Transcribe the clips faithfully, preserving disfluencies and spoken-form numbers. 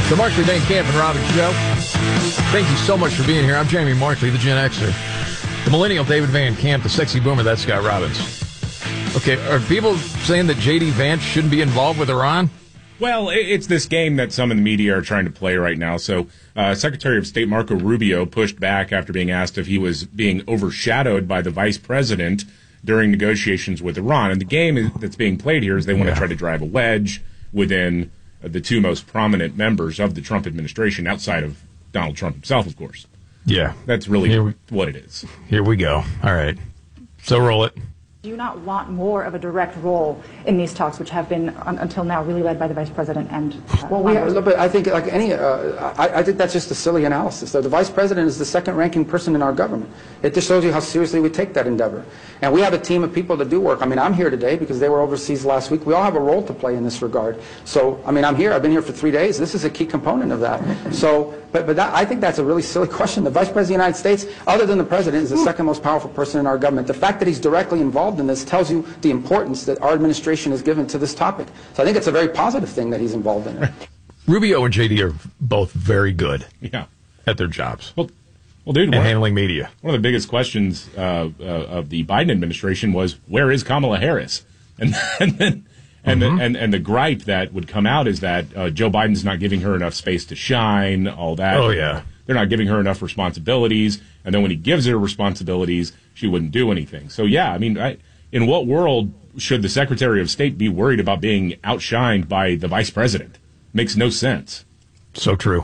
The Markley, Van Camp, and Robbins Show. Thank you so much for being here. I'm Jamie Markley, the Gen Xer. The Millennial, David Van Camp. The Sexy Boomer, that's Scott Robbins. Okay, are people saying that J D. Vance shouldn't be involved with Iran? Well, it's this game that some in the media are trying to play right now. So uh, Secretary of State Marco Rubio pushed back after being asked if he was being overshadowed by the vice president during negotiations with Iran. And the game that's being played here is they want yeah. to try to drive a wedge within the two most prominent members of the Trump administration, outside of Donald Trump himself, of course. Yeah. That's really we, what it is. Here we go. All right. So roll it. Do you not want more of a direct role in these talks, which have been, un- until now, really led by the vice president and uh, well, we have, but I think, like any, uh, I, I think that's just a silly analysis. The vice president is the second-ranking person in our government. It just shows you how seriously we take that endeavor. And we have a team of people that do work. I mean, I'm here today because they were overseas last week. We all have a role to play in this regard. So, I mean, I'm here. I've been here for three days. This is a key component of that. So, but but that, I think that's a really silly question. The vice president of the United States, other than the president, is the second most powerful person in our government. The fact that he's directly involved in this tells you the importance that our administration has given to this topic. So I think it's a very positive thing that he's involved in it. Rubio and J D are both very good yeah. at their jobs. Well, well dude, and one, handling media. One of the biggest questions uh, uh, of the Biden administration was, where is Kamala Harris? And, and then and, mm-hmm. the, and and the gripe that would come out is that uh, Joe Biden's not giving her enough space to shine, all that. Oh, yeah. They're not giving her enough responsibilities. And then when he gives her responsibilities, she wouldn't do anything. So, yeah, I mean, I, in what world should the Secretary of State be worried about being outshined by the Vice President? Makes no sense. So true.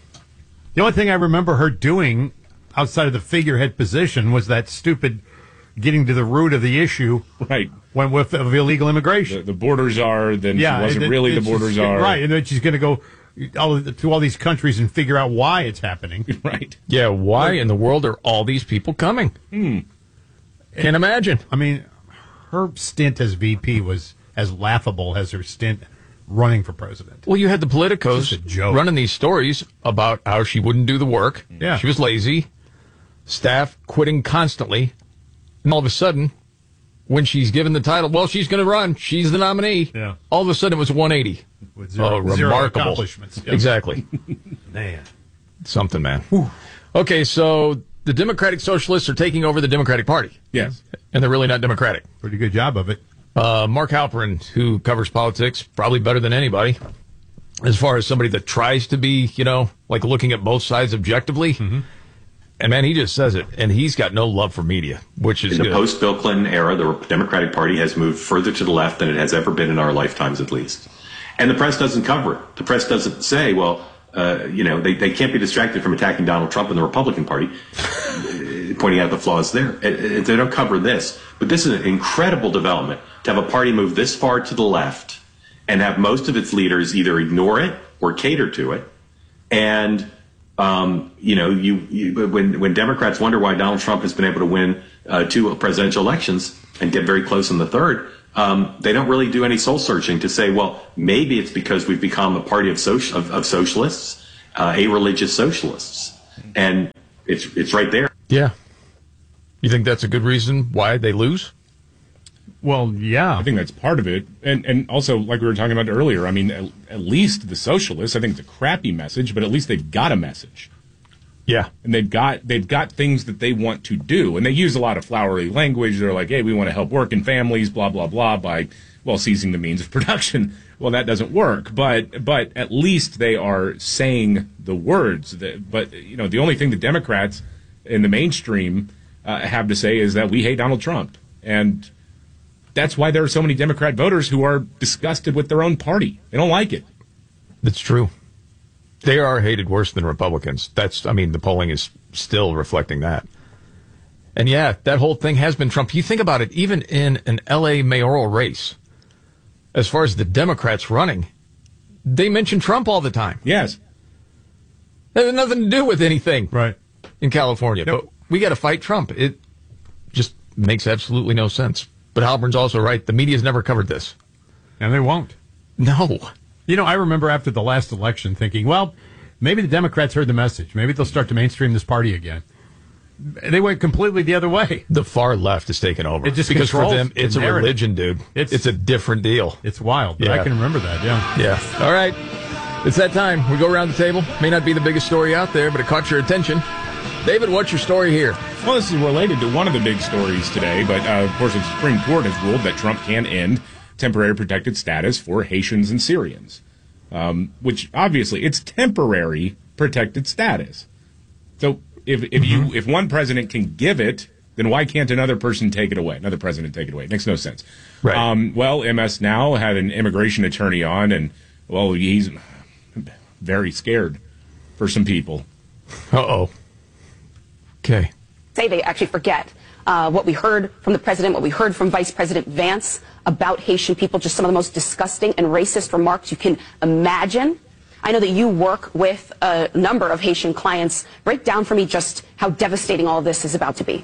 The only thing I remember her doing outside of the figurehead position was that stupid getting to the root of the issue. Right. When with of illegal immigration. The, the borders are, then yeah, she wasn't it, really it, the borders are. Right, and then she's going to go all of the, to all these countries and figure out why it's happening. Right. Yeah, why in the world are all these people coming? Hmm. Can't imagine. I mean, her stint as V P was as laughable as her stint running for president. Well, you had the politicos running these stories about how she wouldn't do the work. Yeah. She was lazy. Staff quitting constantly. And all of a sudden, when she's given the title, well, she's going to run. She's the nominee. Yeah. All of a sudden, it was one eighty. With zero, oh, zero remarkable. accomplishments. Yep. Exactly. Man. Something, man. Whew. Okay, so the Democratic Socialists are taking over the Democratic Party. Yes. And they're really not Democratic. Pretty good job of it. Uh, Mark Halperin, who covers politics, probably better than anybody, as far as somebody that tries to be, you know, like looking at both sides objectively. Mm-hmm. And, man, he just says it. And he's got no love for media, which is in the good. post-Bill Clinton era, the Democratic Party has moved further to the left than it has ever been in our lifetimes, at least. And the press doesn't cover it. The press doesn't say, well, uh, you know, they, they can't be distracted from attacking Donald Trump and the Republican Party, pointing out the flaws there. It, it, they don't cover this. But this is an incredible development to have a party move this far to the left and have most of its leaders either ignore it or cater to it. And, um, you know, you, you when, when Democrats wonder why Donald Trump has been able to win uh, two presidential elections and get very close in the third, Um, they don't really do any soul searching to say, well, maybe it's because we've become a party of social, of, of socialists, uh, a-religious socialists. And it's it's right there. Yeah. You think that's a good reason why they lose? Well, yeah. I think that's part of it. And and also, like we were talking about earlier, I mean, at, at least the socialists, I think it's a crappy message, but at least they've got a message. Yeah. And they've got they've got things that they want to do. And they use a lot of flowery language. They're like, hey, we want to help working families, blah, blah, blah, by, well, seizing the means of production. Well, that doesn't work. But but at least they are saying the words. That, but, you know, the only thing the Democrats in the mainstream uh, have to say is that we hate Donald Trump. And that's why there are so many Democrat voters who are disgusted with their own party. They don't like it. That's true. They are hated worse than Republicans. That's, I mean, the polling is still reflecting that. And yeah, that whole thing has been Trump. You think about it, even in an L A mayoral race, as far as the Democrats running, they mention Trump all the time. Yes. That has nothing to do with anything. Right. In California. Nope. But we got to fight Trump. It just makes absolutely no sense. But Halpern's also right. The media's never covered this. And they won't. No. You know, I remember after the last election thinking, well, maybe the Democrats heard the message. Maybe they'll start to mainstream this party again. They went completely the other way. The far left has taken over. It just because for controls them, it's the a narrative. religion, dude. It's, it's a different deal. It's wild. But Yeah. I can remember that, yeah. Yeah. All right. It's that time. We go around the table. May not be the biggest story out there, but it caught your attention. David, what's your story here? Well, this is related to one of the big stories today, but uh, of course the Supreme Court has ruled that Trump can end temporary protected status for Haitians and Syrians, um, which obviously it's temporary protected status. So if if mm-hmm. you if one president can give it, then why can't another person take it away? Another president take it away? It makes no sense. Right. Um, well, M S now had an immigration attorney on, and well, he's very scared for some people. Uh-oh. Okay. Say they actually forget uh, what we heard from the president, what we heard from Vice President Vance about Haitian people, just some of the most disgusting and racist remarks you can imagine. I know that you work with a number of Haitian clients. Break down for me just how devastating all of this is about to be.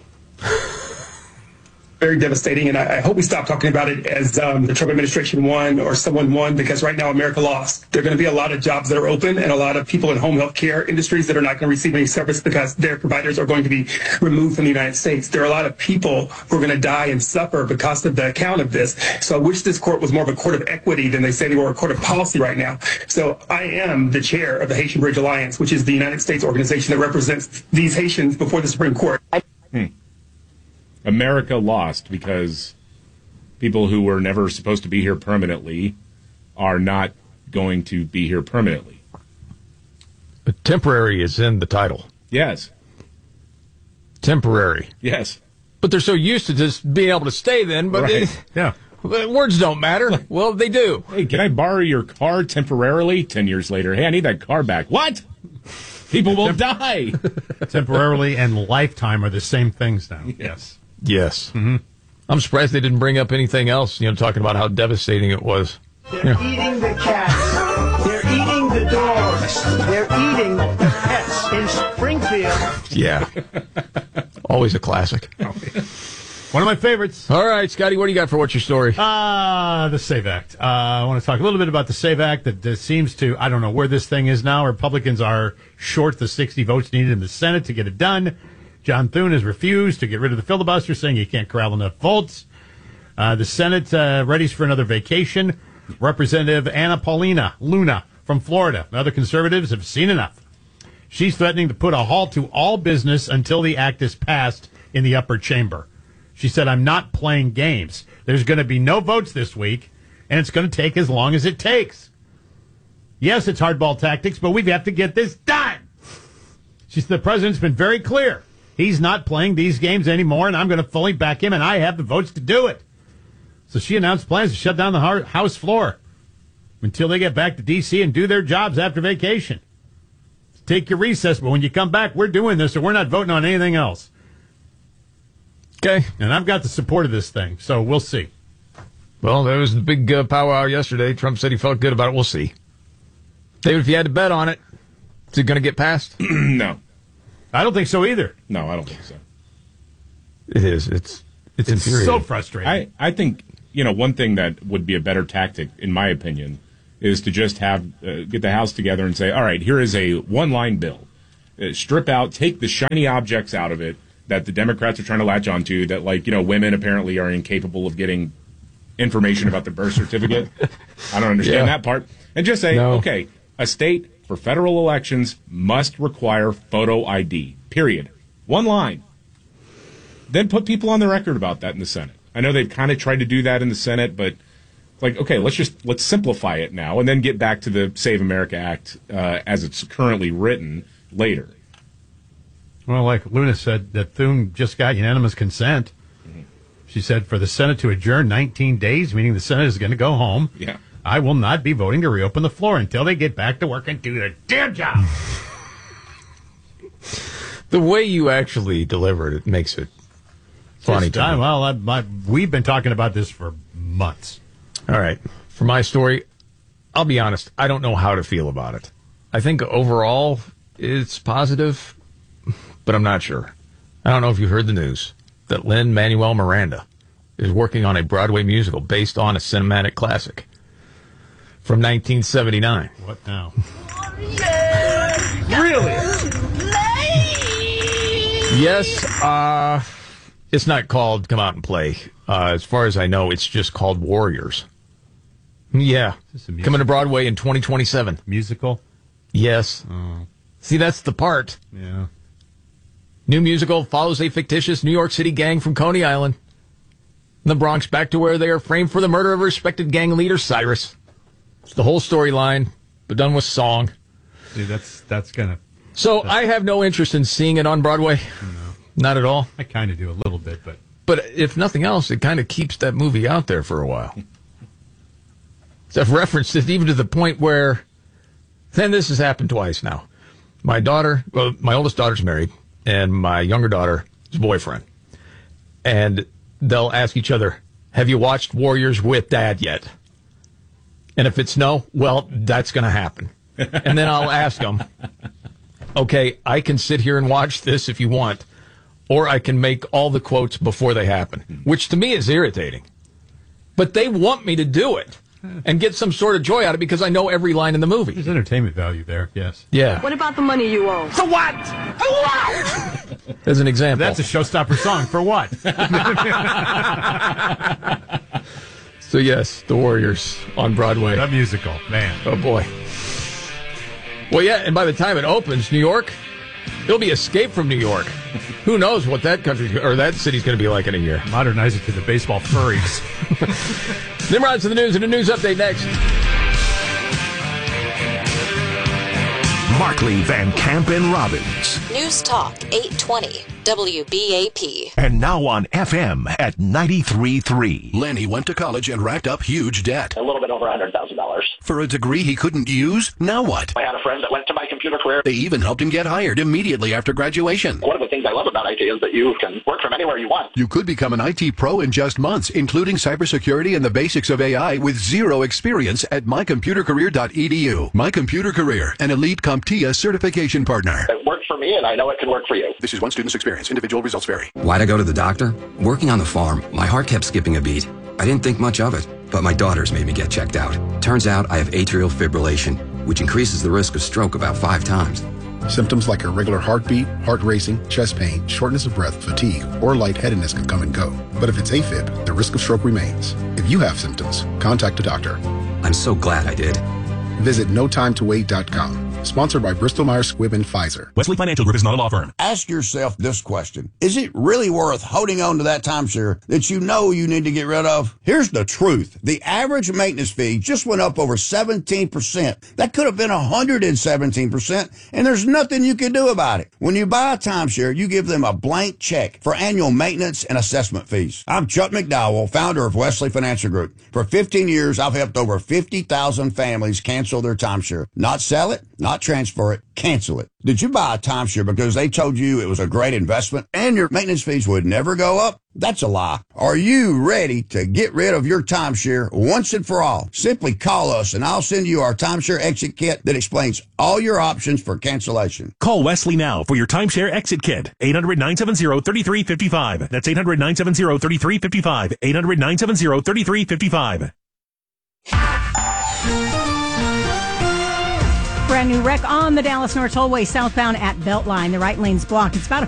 Very devastating, and I, I hope we stop talking about it as um, the Trump administration won or someone won, because right now America lost. There are going to be a lot of jobs that are open and a lot of people in home health care industries that are not going to receive any service because their providers are going to be removed from the United States. There are a lot of people who are going to die and suffer because of the account of this. So I wish this court was more of a court of equity than they say they were a court of policy right now. So I am the chair of the Haitian Bridge Alliance, which is the United States organization that represents these Haitians before the Supreme Court. Hmm. America lost because people who were never supposed to be here permanently are not going to be here permanently. But temporary is in the title. Yes. Temporary. Yes. But they're so used to just being able to stay then, but right. it, Yeah. words don't matter. Well, they do. Hey, can I borrow your car temporarily? Ten years later, hey, I need that car back. What? People will die. Temporarily and lifetime are the same things now. Yes. Yes. Mm-hmm. I'm surprised they didn't bring up anything else, you know, talking about how devastating it was. They're Yeah. eating the cats. They're eating the dogs. They're eating the pets in Springfield. Yeah. Always a classic. One of my favorites. All right, Scotty, what do you got for What's Your Story? Uh, the SAVE Act. Uh, I want to talk a little bit about the SAVE Act that, that seems to, I don't know where this thing is now. Republicans are short the sixty votes needed in the Senate to get it done. John Thune has refused to get rid of the filibuster, saying he can't corral enough votes. Uh, the Senate uh, readies for another vacation. Representative Anna Paulina Luna from Florida and other conservatives have seen enough. She's threatening to put a halt to all business until the act is passed in the upper chamber. She said, I'm not playing games. There's going to be no votes this week, and it's going to take as long as it takes. Yes, it's hardball tactics, but we have to get this done. She said, the president's been very clear. He's not playing these games anymore, and I'm going to fully back him, and I have the votes to do it. So she announced plans to shut down the House floor until they get back to D C and do their jobs after vacation. Take your recess, but when you come back, we're doing this, or we're not voting on anything else. Okay. And I've got the support of this thing, so we'll see. Well, there was the big uh, powwow yesterday. Trump said he felt good about it. We'll see. David, if you had to bet on it, is it going to get passed? No. I don't think so either. No, I don't think so. It is. It's it's, It's infuriating. so frustrating. I, I think, you know, one thing that would be a better tactic, in my opinion, is to just have uh, get the House together and say, all right, here is a one-line bill. Uh, strip out, take the shiny objects out of it that the Democrats are trying to latch onto, that, like, you know, women apparently are incapable of getting information about their birth certificate. I don't understand Yeah. that part. And just say, No. okay, a state for federal elections must require photo I D, period. One line. Then put people on the record about that in the Senate. I know they've kind of tried to do that in the Senate, but like, okay, let's just let's simplify it now and then get back to the Save America Act uh, as it's currently written later. Well, like Luna said, that Thune just got unanimous consent. Mm-hmm. She said for the Senate to adjourn nineteen days, meaning the Senate is going to go home. Yeah. I will not be voting to reopen the floor until they get back to work and do their damn job. The way you actually deliver it, it makes it funny Just, to uh, me. well, I, I, we've been talking about this for months. All right. For my story, I'll be honest, I don't know how to feel about it. I think overall it's positive, but I'm not sure. I don't know if you heard the news that Lin-Manuel Miranda is working on a Broadway musical based on a cinematic classic from nineteen seventy-nine. What now? Really? Yes, uh, it's not called Come Out and Play. Uh, as far as I know, it's just called Warriors. Yeah. Coming to Broadway in twenty twenty-seven. Musical? Yes. Oh. See, that's the part. Yeah. New musical follows a fictitious New York City gang from Coney Island in the Bronx back to where they are framed for the murder of a respected gang leader, Cyrus. It's the whole storyline, but done with song. Dude, that's that's gonna. So I have no interest in seeing it on Broadway. No. Not at all. I kind of do a little bit, but but if nothing else, it kind of keeps that movie out there for a while. So I've referenced it even to the point where, then this has happened twice now. My daughter, well, my oldest daughter's married, and my younger daughter's boyfriend, and they'll ask each other, "Have you watched Warriors with Dad yet?" And if it's no, well, that's going to happen. And then I'll ask them, "Okay, I can sit here and watch this if you want, or I can make all the quotes before they happen," which to me is irritating. But they want me to do it and get some sort of joy out of it because I know every line in the movie. there's entertainment value there, yes. Yeah. What about the money you owe? For what? For what? As an example. That's a showstopper song. For what? So, yes, The Warriors on Broadway. The musical, man. Oh, boy. Well, yeah, and by the time it opens, New York, it'll be Escape from New York. Who knows what that country or that city's going to be like in a year. Modernize it to the baseball furries. Nimrod's in the news and a news update next. Markley, Van Camp, and Robbins. News Talk eight twenty W B A P. And now on F M at ninety-three point three. Lenny went to college and racked up huge debt. A little bit over one hundred thousand dollars. For a degree he couldn't use? Now what? I had a friend that went to My Computer Career. They even helped him get hired immediately after graduation. One of the things I love about I T is that you can work from anywhere you want. You could become an I T pro in just months, including cybersecurity and the basics of A I with zero experience at my computer career dot e d u. My Computer Career, an elite CompTIA certification partner. It worked for me, and I know it can work for you. This is one student's experience. Individual results vary. Why'd I go to the doctor? Working on the farm, my heart kept skipping a beat. I didn't think much of it, but my daughters made me get checked out. Turns out I have atrial fibrillation, which increases the risk of stroke about five times. Symptoms like irregular heartbeat, heart racing, chest pain, shortness of breath, fatigue, or lightheadedness can come and go. But if it's AFib, the risk of stroke remains. If you have symptoms, contact a doctor. I'm so glad I did. Visit no time to wait dot com. Sponsored by Bristol Myers Squibb and Pfizer. Wesley Financial Group is not a law firm. Ask yourself this question. Is it really worth holding on to that timeshare that you know you need to get rid of? Here's the truth. The average maintenance fee just went up over seventeen percent. That could have been one hundred seventeen percent, and there's nothing you can do about it. When you buy a timeshare, you give them a blank check for annual maintenance and assessment fees. I'm Chuck McDowell, founder of Wesley Financial Group. For fifteen years, I've helped over fifty thousand families cancel their timeshare. Not sell it, not transfer it, cancel it. Did you buy a timeshare because they told you it was a great investment and your maintenance fees would never go up? That's a lie. Are you ready to get rid of your timeshare once and for all? Simply call us and I'll send you our timeshare exit kit that explains all your options for cancellation. Call Wesley now for your timeshare exit kit. eight hundred, nine seven zero, three three five five. That's eight hundred, nine seven zero, three three five five. eight hundred, nine seven zero, three three five five. Brand new wreck on the Dallas North Tollway southbound at Beltline. The right lane's blocked. It's about a